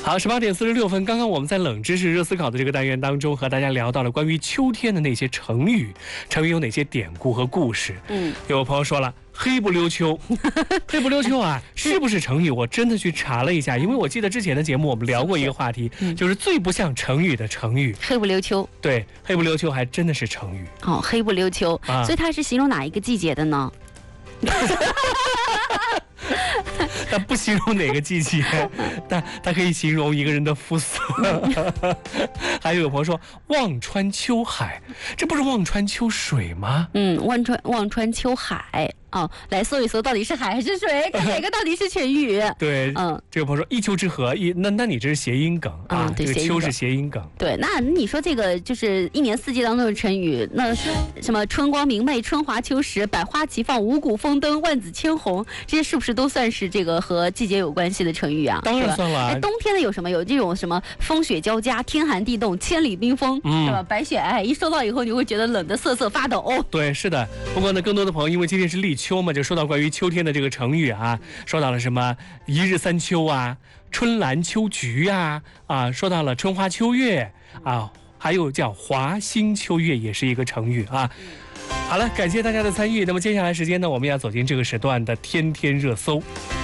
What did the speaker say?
好，18点46分，刚刚我们在冷知识热思考的这个单元当中，和大家聊到了关于秋天的那些成语，成语有哪些典故和故事。有朋友说了，黑不溜秋，黑不溜秋啊，是不是成语？我真的去查了一下，因为我记得之前的节目我们聊过一个话题，就是最不像成语的成语， 黑不溜秋。 对，黑不溜秋还真的是成语。 哦，黑不溜秋，所以它是形容哪一个季节的呢？ 它不形容哪个季节，但它可以形容一个人的肤色。还有朋友说望穿秋海，这不是望穿秋水吗？ 望穿秋海。哦，来搜一搜，到底是海还是水？看哪个到底是成语？ 对，这个朋友说一丘之貉，那你这是谐音梗啊？ 对， 这个秋是谐音梗。 对，那你说这个就是一年四季当中的成语，那什么春光明媚、春华秋实、百花齐放、五谷丰登、万紫千红，这些是不是都算是这个和季节有关系的成语啊？ 当然算了。 冬天的有什么？有这种什么风雪交加、天寒地冻、千里冰封，是吧？白雪皑，一收到以后你会觉得冷得瑟瑟发抖。 对，是的。不过呢，更多的朋友因为今天是立秋嘛，就说到关于秋天的这个成语啊，说到了什么一日三秋啊，春兰秋菊啊，说到了春花秋月啊，还有叫华兴秋月也是一个成语啊。好了，感谢大家的参与。那么接下来时间呢，我们要走进这个时段的天天热搜。